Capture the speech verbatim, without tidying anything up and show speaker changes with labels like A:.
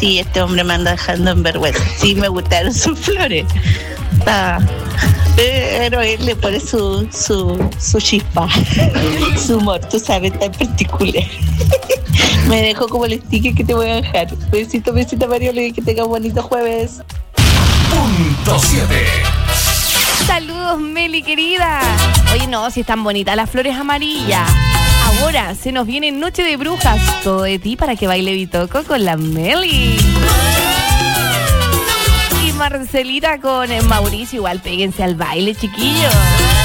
A: Sí, este hombre me anda dejando en vergüenza. Sí, me gustaron sus flores. Está... Pero él le pone su, su, su chispa, su humor, tú sabes, tan particular. Me dejó como el sticker que te voy a dejar. Besito, besito, Mariolo, y que tenga un bonito jueves.
B: Punto siete.
C: Saludos, Meli, querida. Oye, no, si están bonitas las flores amarillas. Ahora se nos viene Noche de Brujas. Todo de ti para que baile Bitoco con la Meli. Y Marcelita con Mauricio. Igual péguense al baile, chiquillos.